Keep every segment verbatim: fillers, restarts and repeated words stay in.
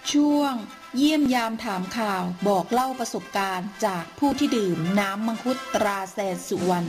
ช่วงเยี่ยมยามถามข่าวบอกเล่าประสบการณ์จากผู้ที่ดื่มน้ำมังคุดตราแสนสุวรรณ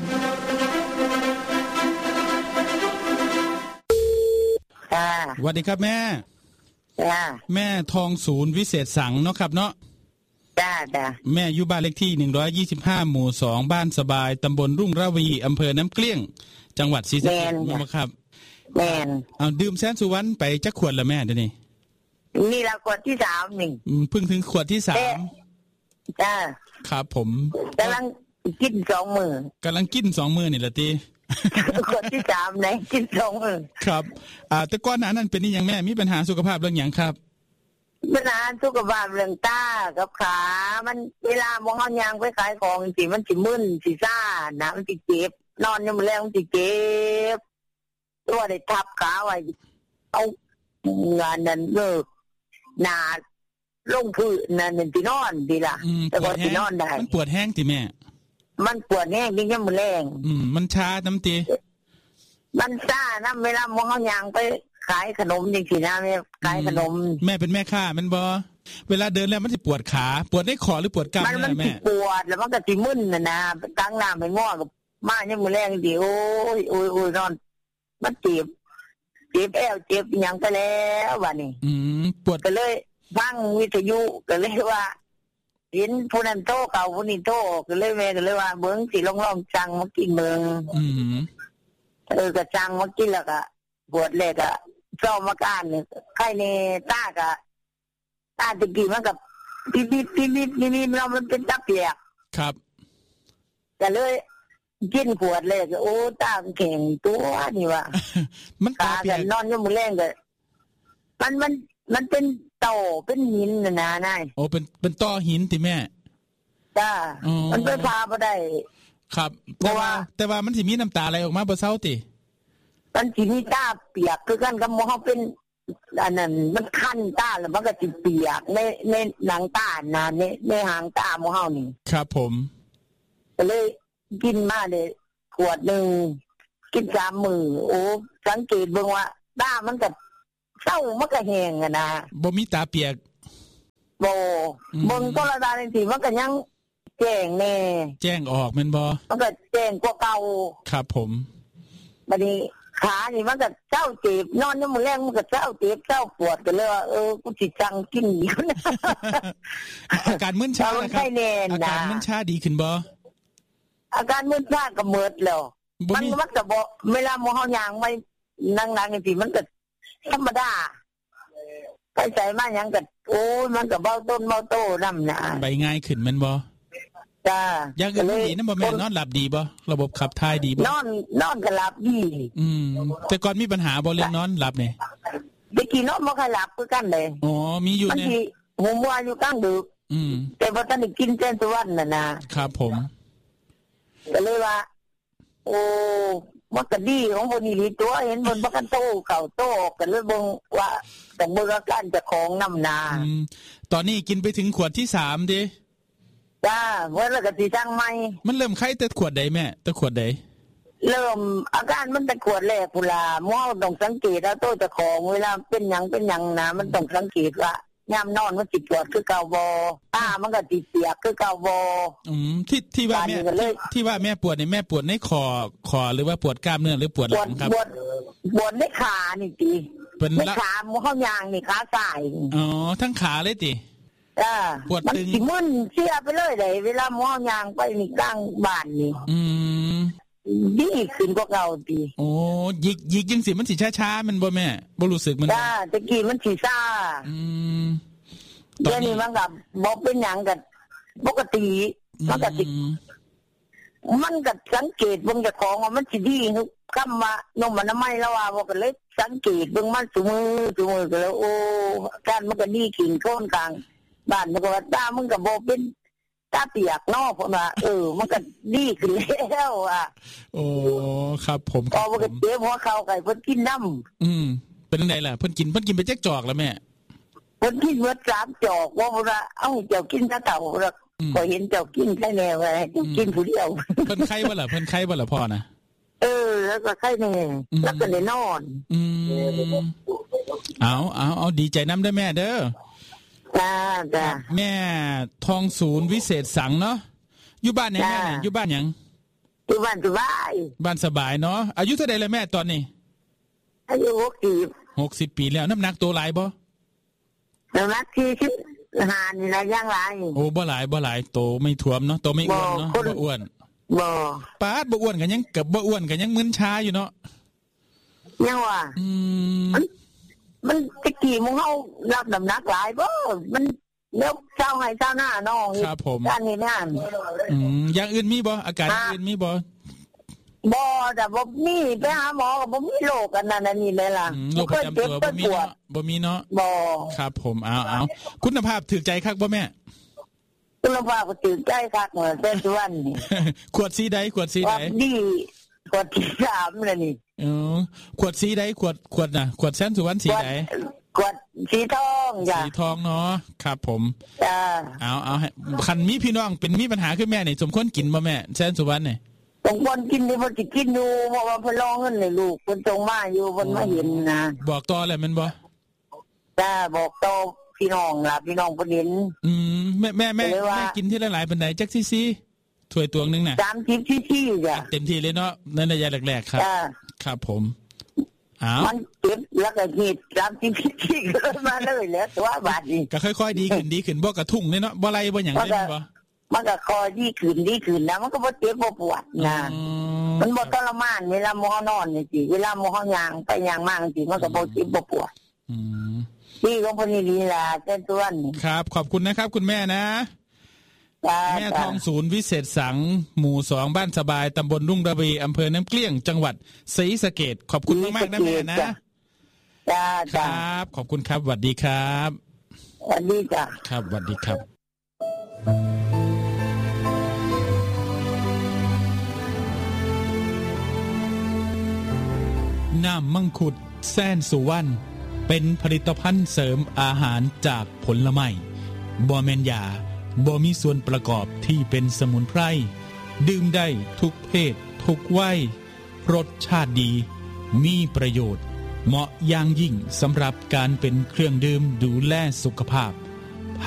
ค่ะสวัสดีครับแม่จ้าแม่ทองศูนย์วิเศษสังเนาะครับเนาะจ้าจ้าแม่อยู่บ้านเลขที่หนึ่งร้อยยี่สิบห้าหมู่สองบ้านสบายตำบลรุ่งระวีอำเภอน้ำเกลี้ยงจังหวัดศรีสะเกษนะครับแม่นเอาดื่มแสนสุวรรณไปจักขวดละแม่เดี๋ยวนี้นี่ละขวดที่สามนี่เพิ่งถึงขวดที่สามจ้าครับผมกำลังกินสองมือกำลังกินสองมือนี่แหละตีขวดที่สามไหนกินสองมือครับอ่าแต่ก่อนหน้านั้นเป็นนี่ยังแม่มีปัญหาสุขภาพเรื่องหยังครับปัญหาสุขภาพเรื่องตากับขามันเวลามองเฮายางไปขายของสิมันสิมึนสิซ่านะมันสิเจ็บนอนยังมื้อแลงมันสิเจ็บตัวได้ทับขาไว้เอางานนั้นเลิกหนาลงพื้นนั่นสินอนดีล่ะแต่ก็สินอนได้มันปวดแห้งติแม่มันปวดแห้งยิ่งยังมื้อแลงอืมมันชาน้ำตีมันซ่านะเวลามองเฮายางไปขายขนมจังซี่นะแม่ขายขนมแม่เป็นแม่ค้าแม่นบ่เวลาเดินแล้วมันสิปวดขาปวดในคอหรือปวดกล้ามเนื้อแม่มันสิปวดแล้วมันก็สิมึนน่ะนะตั้งน้ำไปง้อกับมายังมื้อแลงดิโอ้ยโอ้ยๆนอนมันเจ็บเจ็บแอวเจ็บหยังไปแล้วบัดนี้อืมปวดก็เลยฟังวิทยุก็เลยว่าเห็นผู้นั้นโทรเก่าผู้นี้โทรก็เลยแม่ก็เลยว่าเบิ่งสิลองๆสั่งมากินเบิ่งอืมเออก็สั่งมากินแล้วก็ปวดแรกก็เจ้ามาการนี่ไข้ในตาก็ตาตะกี้มันก็ปิดๆๆๆนี่ๆมันเป็นตาเปียกครับก็เลยกินขวดเลยก็โอ้ตาแข็งตัวนี่ว่ะมันตาเปียกนอนอยู่มื้อแลงก็มันมันมันเป็นโตเป็นหินน่ะนะนายโอ้เป็นเป็นต้อหินติแม่จ้ามันไปพาบ่ได้ครับแต่ว่าแต่ว่ามันสิมีน้ำตาไหลออกมาบ่เซาติมันสิมีตาเปียกคือกันกับหมอเฮาเป็นอันนั้นมันคันตาแล้วมันก็สิเปียกในในหนังตาน่ะในในหางตาหมอเฮานี่ครับผมก็เลยกินมาได้ขวดนึงกินสามมื้อโอ้สังเกตเบิ่งว่าตามันก็เศร้ามันก็แห้งอ่ะนะบ่มีตาเปียกบ่เบิ่งโทรทัศน์จังซี่มันก็ยังแจ้งแน่แจ้งออกแม่นบ่มันก็แจ้งกว่าเก่าครับผมบัดนี้ขานี่มันก็เจ้าเจ็บนอนอยู่มื้อแลงมันก็เจ้าเจ็บเจ้าปวดก็เลยว่าเออกูสิจังกินอีกอาการมึนชาล่ะครับอาการมึนชาดีขึ้นบ่อาการมึนชาก็หมดแล้วมันมันก็บ่เวลาหมอเฮายางไม่นั่งๆจังซี่มันก็ธรรมดาไปใส่มาหยังก็โอ้ยมันก็เบาต้นเบาโตนำน่ะไปง่ายขึ้นแม่นบ่จ้าอย่างอื่นดีนำบ่แม่นอนหลับดีบ่ระบบขับถ่ายดีบ่นอนนอนก็หลับดีอืมแต่ก่อนมีปัญหาบ่เรื่องนอนหลับนี่ตะกี้นอนบ่ค่อยหลับคือกันเลยอ๋อมีอยู่เนี่ยบางทีหูมัวอยู่กลางดึกอืมแต่บ่ทันได้กินแจ้งทุกวันน่ะนะครับผมก็เลยว่าโอ้มันก็ดีของบ่นี่ตัวเห็นเพิ่นบ่กันโตเข้าโตก็เลยเบิ่งว่าต้องเบิ่งอาการเจ้าของนำนาอืมตอนนี้กินไปถึงขวดที่สามดิจ้าเมื่อแล้วก็สิสั่งใหม่มันเริ่มไข้แต่ขวดใดแม่แต่ขวดใดเริ่มอาการมันแต่ขวดแรกพุ่นล่ะหมอต้องสังเกตเอาโตเจ้าของเวลาเป็นหยังเป็นหยังนะมันต้องสังเกตว่ายามนอนมันสิปวดคือเก่าบ่ตามันก็สิเปียกคือเก่าบ่อืมที่ที่ว่าแม่ที่ว่าแม่ปวดนี่แม่ปวดในคอคอหรือว่าปวดกล้ามเนื้อหรือปวดหลังครับปวดปวดในขานี่ติเป็นขาหมอเฮายางนี่ขาซ้ายอ๋อทั้งขาเลยติจ้าปวดตึงสิมึนเสียไปเลยได้เวลาหมอยางไปนี่กลางบ้านนี่อืมดีขึ้นกว่าเก่าติโอ้ยิกยิกจังสิมันสิช้าๆมันบ่แม่บ่รู้สึกมันจ้าตะกี้มันสิซ่าอืมเดี๋ยวนี้มันก็บ่เป็นหยังก็ปกติมันก็สิมันก็สังเกตเบิ่งเจ้าของว่ามันสิดีคำว่านมอนามัยแล้วว่าบ่ก็เลยสังเกตเบิ่งมันซุมื้อซุมื้อก็แล้วโอ้การมันก็ดีขึ้นโคนกลางบ้านมันก็ว่าตามึงก็บ่เป็นตาเปียกเนาะพุ่นว่าเออมันก็ดีขึ้นแล้วอ่ะโอ้ครับผมพอบ่ก็เจ็บหัวเข่าไก่เพิ่นกินน้ำอืมเป็นจังได๋ล่ะเพิ่นกินเพิ่นกินไปจักจอกแล้วแม่เพิ่นกินเบิดสามจอกว่าพุ่นว่าเอ้าเจ้ากินซะเฒ่าแล้วก็เห็นเจ้ากินแค่แนวอะไรเจ้ากินผู้เดียวเพิ่นไข้บ่ล่ะเพิ่นไข้บ่ล่ะพ่อนะเออแล้วก็ไข้แน่แล้วก็ได้นอนอืมเอาเอาเอาดีใจนำเด้อแม่เด้อจ้าจ้าแม่ทองศูนย์วิเศษสังเนาะอยู่บ้านไหนแม่เนี่ยอยู่บ้านหยังอยู่บ้านสบายบ้านสบายเนาะอายุเท่าใดแล้วแม่ตอนนี้อายุหกสิบหกสิบปีแล้วน้ำหนักตัวหลายบ่น้ำหนักสี่สิบห้านี่ละยังหลายโอ้บ่หลายบ่หลายโตไม่ท่วมเนาะโตไม่อ้วนเนาะบ่อ้วนบ่ปาดบ่อ้วนก็ยังเกือบบ่อ้วนก็ยังมึนช้าอยู่เนาะยังว่าอืมมันตะกี้มึงเฮารับน้ำหนักหลายบ่มันเดี๋ยวเช้าให้เช้าหน้าน้องครับผมด้านนี้นั่นอืมอย่างอื่นมีบ่อาการอื่นมีบ่บ่แต่บ่มีไปหาหมอก็บ่มีโรคอันนั้นอันนี้เลยล่ะโรคประจำตัวบ่มีเนาะบ่มีเนาะบ่ครับผมเอาๆคุณภาพถูกใจคักบ่แม่คุณภาพก็ถูกใจคักเหมือนเส้นสุวรรณนี่ขวดสีใดขวดสีใดดีขวดที่สามเลยนี่อ๋อขวดสีใดขวดขวดน่ะขวดแสนสุวรรณสีใดขวดสีทองจ้ะสีทองเนาะครับผมจ้าเอาๆคันมีพี่น้องเป็นมีปัญหาคือแม่นี่สมควรกินบ่แม่แสนสุวรรณนี่บางคนกินนี่เพิ่นสิกินอยู่เพราะว่าเพิ่นรอเงินให้ลูกเพิ่นส่งมาอยู่เพิ่นมาเห็นนะบอกต่อแล้วแม่นบ่จ้าบอกต่อพี่น้องล่ะพี่น้องเพิ่นเห็นอืมแม่แม่แม่แม่กินทีละหลายปานใดจักซีซีถ้วยตวงนึงน่ะสามสิบซีซีจ้ะเต็มที่เลยเนาะในระยะแรกๆครับครับผมอ้าวมันเก็บแล้วก็หีดสามสิบซีซีก็มาเลยแล้วตัวบาดนี่ก็ค่อยๆดีขึ้นดีขึ้นบ่กระทุ่งเนาะบ่ไหลบ่หยังเลยบ่มันก็คอดีขึ้นดีขึ้นนะมันก็บ่เจ็บบ่ปวดนะมันบ่ทรมานเวลาหมอนอนนี่สิเวลาหมอย่างไปย่างมาจริงมันก็บ่เจ็บบ่ปวดอืมดีของพนี่ดีล่ะเจ้าตัวนี่ครับขอบคุณนะครับคุณแม่นะแม่ทองศูนย์วิเศษสังหมู่สองบ้านสบายตำบลรุ่งระวีอำเภอน้ำเกลี้ยงจังหวัดศรีสะเกษขอบคุณมากๆนะแม่นะจ้าครับขอบคุณครับสวัสดีครับสวัสดีจ้ะครับสวัสดีครับน้ำมังคุดแสนสุวรรณเป็นผลิตภัณฑ์เสริมอาหารจากผลไม้บ่แม่นยาบ่มีส่วนประกอบที่เป็นสมุนไพรดื่มได้ทุกเพศทุกวัยรสชาติดีมีประโยชน์เหมาะอย่างยิ่งสำหรับการเป็นเครื่องดื่มดูแลสุขภาพ